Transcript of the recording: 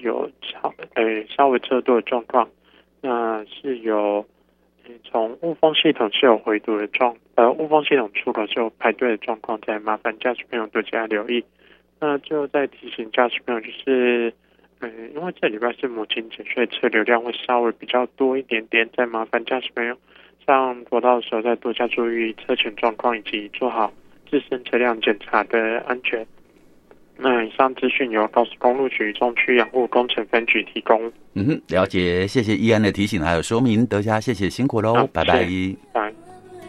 有稍微车多的状况，那是有从雾峰系统是有回堵的雾峰系统出口是有排队的状况，再麻烦驾驶朋友多加留意。那最后再提醒驾驶朋友，就是因为这礼拜是母亲节，所以车流量会稍微比较多一点点，再麻烦驾驶朋友上国道的时候再多加注意车前状况，以及做好自身车辆检查的安全。那以上资讯由高速公路局中区养护工程分局提供。 了解，谢谢易安的提醒还有说明，德家谢谢辛苦喽，拜拜。 拜。